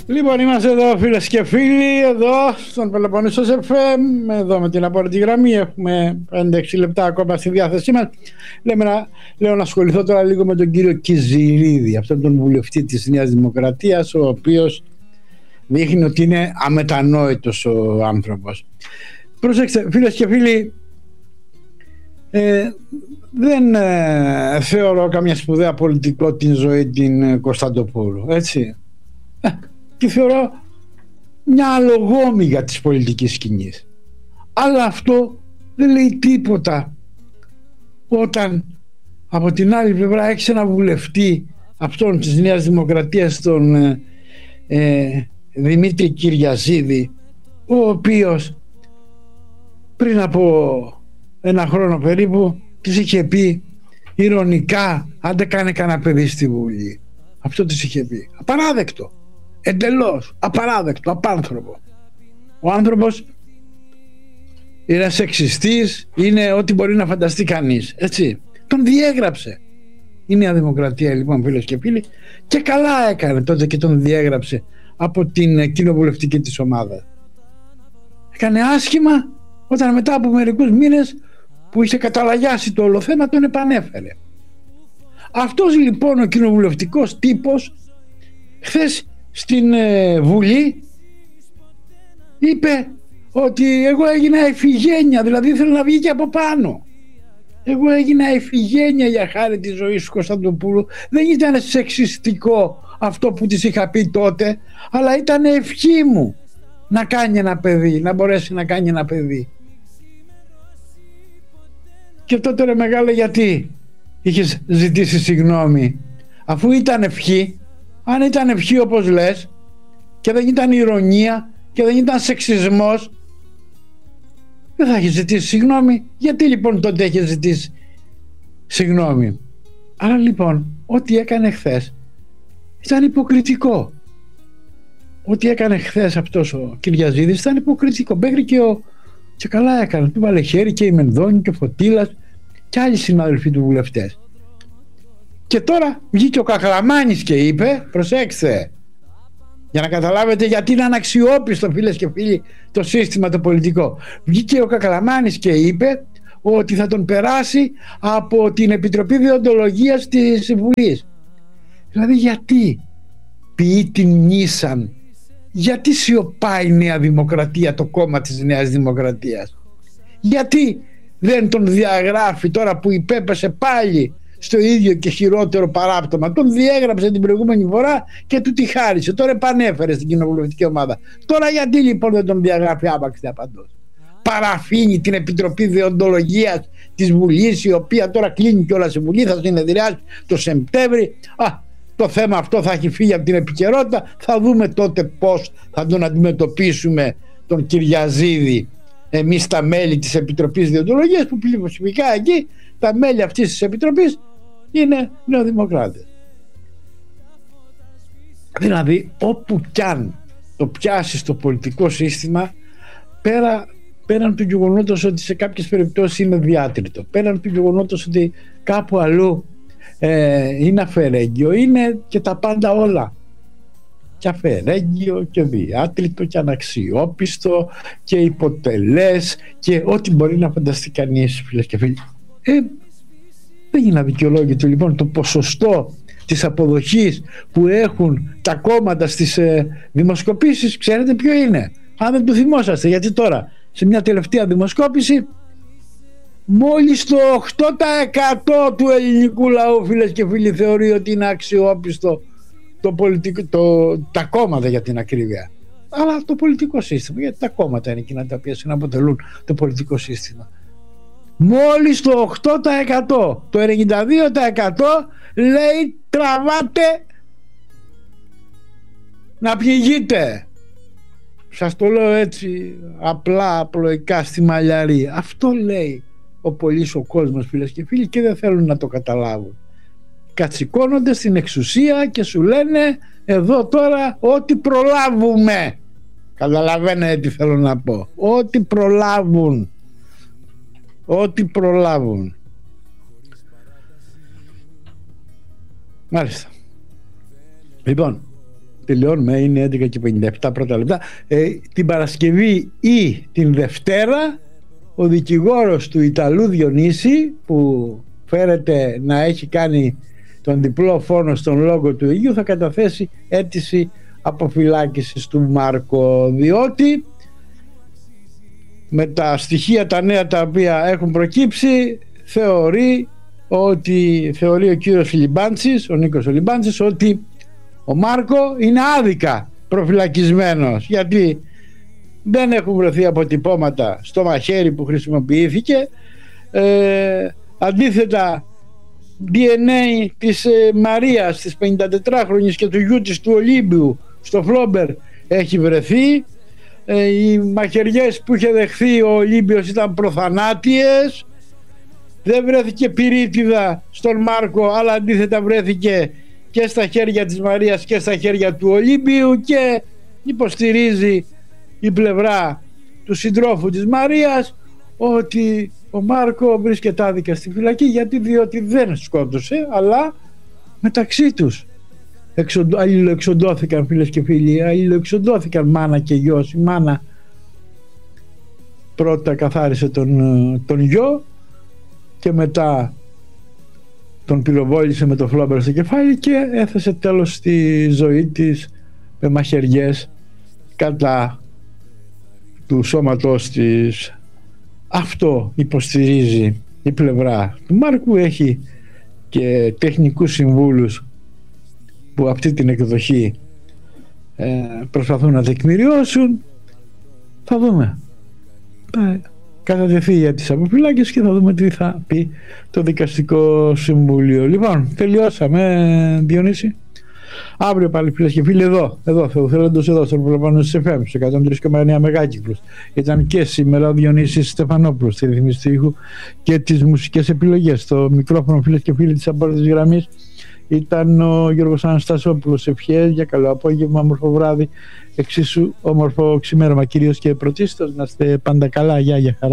Λοιπόν, είμαστε εδώ φίλες και φίλοι, εδώ στον Πελοποννήσος FM, εδώ με την απόρριτη γραμμή, έχουμε 5-6 λεπτά ακόμα στη διάθεσή μας. Λέω να ασχοληθώ τώρα λίγο με τον κύριο Κυζηρίδη, αυτόν τον βουλευτή της Νέας Δημοκρατίας, ο οποίος δείχνει ότι είναι αμετανόητος ο άνθρωπος. Προσέξτε φίλες και φίλοι, δεν θεωρώ καμιά σπουδαία πολιτικό την ζωή την Κωνσταντοπούλου, έτσι. Και θεωρώ μια αλογόμυγα της πολιτικής σκηνής. Αλλά αυτό δεν λέει τίποτα όταν από την άλλη πλευρά έχεις ένα βουλευτή αυτόν της Νέας Δημοκρατίας, τον Δημήτρη Κυριαζίδη, ο οποίος πριν από ένα χρόνο περίπου της είχε πει ειρωνικά, αν δεν κάνει κανένα παιδί στη Βουλή. Αυτό της είχε πει. Απαράδεκτο. Εντελώς απαράδεκτο, απάνθρωπο. Ο άνθρωπος είναι σεξιστής, είναι ό,τι μπορεί να φανταστεί κανείς, έτσι. Τον διέγραψε η Νέα Δημοκρατία, λοιπόν, φίλες και φίλοι, και καλά έκανε τότε και τον διέγραψε από την κοινοβουλευτική της ομάδα. Έκανε άσχημα όταν μετά από μερικούς μήνες που είχε καταλαγιάσει το όλο θέμα τον επανέφερε. Αυτός λοιπόν ο κοινοβουλευτικός τύπος χθες στην Βουλή είπε ότι εγώ έγινα εφηγένεια, δηλαδή ήθελα να βγει και από πάνω. Εγώ έγινα εφηγένεια για χάρη της ζωής του Κωνσταντοπούλου. Δεν ήταν σεξιστικό αυτό που της είχα πει τότε, αλλά ήταν ευχή μου να κάνει ένα παιδί, να μπορέσει να κάνει ένα παιδί. Και τότε ρε μεγάλε, γιατί είχες ζητήσει συγγνώμη, αφού ήταν ευχή? Αν ήταν ευχή όπως λες και δεν ήταν ηρωνία και δεν ήταν σεξισμός, δεν θα έχει ζητήσει συγγνώμη. Γιατί λοιπόν τότε έχει ζητήσει συγγνώμη? Άρα λοιπόν ό,τι έκανε χθες ήταν υποκριτικό. Ό,τι έκανε χθες αυτός ο Κυριαζίδης ήταν υποκριτικό. Μέχρι και καλά έκανε. Του βάλε χέρι και η Μενδώνη και ο Φωτήλας και άλλοι συνάδελφοι του βουλευτές. Και τώρα βγήκε ο Καχλαμάνης και είπε, προσέξτε, για να καταλάβετε γιατί είναι αναξιόπιστο φίλες και φίλοι το σύστημα το πολιτικό. Βγήκε ο Καχλαμάνης και είπε ότι θα τον περάσει από την Επιτροπή Δεοντολογίας της Βουλής. Δηλαδή γιατί ποιεί την νήσαν, γιατί σιωπάει η Νέα Δημοκρατία, το κόμμα της Νέας Δημοκρατίας? Γιατί δεν τον διαγράφει τώρα που υπέπεσε πάλι στο ίδιο και χειρότερο παράπτωμα? Τον διέγραψε την προηγούμενη φορά και του τη χάρισε. Τώρα επανέφερε στην κοινοβουλευτική ομάδα. Τώρα γιατί λοιπόν δεν τον διαγράφει άπαξ και απαντός? Παραφήνει την Επιτροπή Δεοντολογίας της Βουλής, η οποία τώρα κλείνει κιόλας η Βουλή, θα συνεδριάσει το Σεπτέμβρη. Το θέμα αυτό θα έχει φύγει από την επικαιρότητα. Θα δούμε τότε πώς θα τον αντιμετωπίσουμε τον Κυριαζίδη, εμείς τα μέλη της Επιτροπής Δεοντολογίας, που πλειοψηφικά εκεί τα μέλη αυτής της Επιτροπής είναι νεοδημοκράτες. Δηλαδή όπου κι αν το πιάσεις το πολιτικό σύστημα, πέραν του γεγονότος ότι σε κάποιες περιπτώσεις είναι διάτριτο, πέραν του γεγονότος ότι κάπου αλλού είναι αφαιρέγγιο, είναι και τα πάντα όλα. Και αφαιρέγγιο και διάτριτο και αναξιόπιστο και υποτελές και ό,τι μπορεί να φανταστεί κανείς, φίλες και φίλοι. Δεν είναι αδικαιολόγητο λοιπόν το ποσοστό της αποδοχής που έχουν τα κόμματα στις δημοσκοπήσεις. Ξέρετε ποιο είναι? Αν δεν το θυμόσαστε, γιατί τώρα σε μια τελευταία δημοσκόπηση μόλις το 8% του ελληνικού λαού, φίλες και φίλοι, θεωρεί ότι είναι αξιόπιστο το πολιτικό, τα κόμματα για την ακρίβεια, αλλά το πολιτικό σύστημα, γιατί τα κόμματα είναι εκείνα τα οποία συναποτελούν το πολιτικό σύστημα. Μόλις το 8%, το 92% λέει τραβάτε να πνιγείτε. Σας το λέω έτσι απλά, απλοϊκά, στη μαλλιαρή. Αυτό λέει ο πολύς ο κόσμος, φίλες και φίλοι, και δεν θέλουν να το καταλάβουν. Κατσικώνονται στην εξουσία και σου λένε εδώ τώρα ό,τι προλάβουμε. Καταλαβαίνετε τι θέλω να πω? Ό,τι προλάβουν. Ό,τι προλάβουν. Μάλιστα. Λοιπόν, τελειώνουμε, είναι 11:57 πρώτα λεπτά. Την Παρασκευή ή την Δευτέρα ο δικηγόρος του Ιταλού Διονύση, που φέρεται να έχει κάνει τον διπλό φόνο στον λόγο του Αιγείου, θα καταθέσει αίτηση αποφυλάκησης του Μάρκο, διότι με τα στοιχεία τα νέα τα οποία έχουν προκύψει θεωρεί ο κύριος Λιμπάντσης, ο Νίκος ο Λιμπάντσης, ότι ο Μάρκο είναι άδικα προφυλακισμένος, γιατί δεν έχουν βρεθεί αποτυπώματα στο μαχαίρι που χρησιμοποιήθηκε. Αντίθετα, DNA της Μαρίας, της 54χρονης, και του γιού της, του Ολύμπιου, στο Φλόμπερ έχει βρεθεί. Οι μαχαιριές που είχε δεχθεί ο Ολύμπιος ήταν προθανάτιες. Δεν βρέθηκε πυρίτιδα στον Μάρκο, αλλά αντίθετα βρέθηκε και στα χέρια της Μαρίας και στα χέρια του Ολύμπιου, και υποστηρίζει η πλευρά του συντρόφου της Μαρίας ότι ο Μάρκο βρίσκεται άδικα στη φυλακή, διότι δεν σκότωσε, αλλά μεταξύ τους αλληλοεξοντώθηκαν, φίλες και φίλοι, αλληλοεξοντώθηκαν μάνα και γιος. Η μάνα πρώτα καθάρισε τον γιο και μετά τον πυροβόλησε με το Φλόμπερ στο κεφάλι και έθεσε τέλος στη ζωή της με μαχαιριές κατά του σώματός της. Αυτό υποστηρίζει η πλευρά του Μάρκου. Έχει και τεχνικούς συμβούλους που αυτή την εκδοχή προσπαθούν να τεκμηριώσουν. Θα δούμε. Θα κατατεθεί για τις αποφυλάκες και θα δούμε τι θα πει το δικαστικό συμβούλιο. Λοιπόν, τελειώσαμε, Διονύση. Αύριο πάλι, φίλες και φίλοι, εδώ Θεοθέλοντος, εδώ στον Πελοπόννησο FM, σε 103,9 Μεγάκυκλους. Ήταν και σήμερα ο Διονύσης Στεφανόπουλος στη ρυθμίση του ήχου και τις μουσικές επιλογές. Στο μικρόφωνο, φίλες και φίλοι, της απόρριτης γραμμής ήταν ο Γιώργος Αναστασόπουλος. Ευχές για καλό απόγευμα, όμορφο βράδυ, εξίσου όμορφο ξημέρωμα κυρίως και πρωτίστως. Να είστε πάντα καλά. Γεια χαρά.